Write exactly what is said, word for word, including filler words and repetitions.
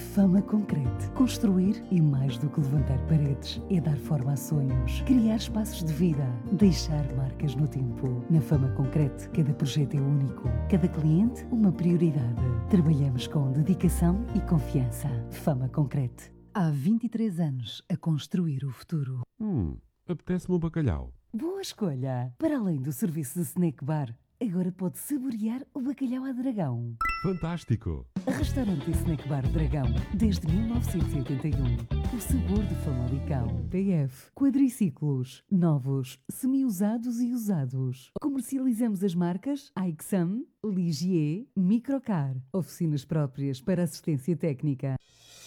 Fama Concrete. Construir e mais do que levantar paredes. É dar forma a sonhos. Criar espaços de vida. Deixar marcas no tempo. Na Fama Concrete, cada projeto é único. Cada cliente, uma prioridade. Trabalhamos com dedicação e confiança. Fama Concrete. Há vinte e três anos a construir o futuro. Hum, apetece-me um bacalhau. Boa escolha! Para além do serviço de snack bar, agora pode saborear o bacalhau à Dragão. Fantástico! Restaurante e Snack Bar Dragão, desde mil novecentos e oitenta e um. O sabor de Famalicão. P F. Quadriciclos. Novos, semi-usados e usados. Comercializamos as marcas Aixam, Ligier, Microcar. Oficinas próprias para assistência técnica.